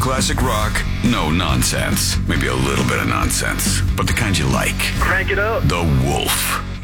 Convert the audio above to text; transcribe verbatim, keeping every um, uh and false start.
classic rock, no nonsense. Maybe a little bit of nonsense, but the kind you like. Crank it up. The Wolf.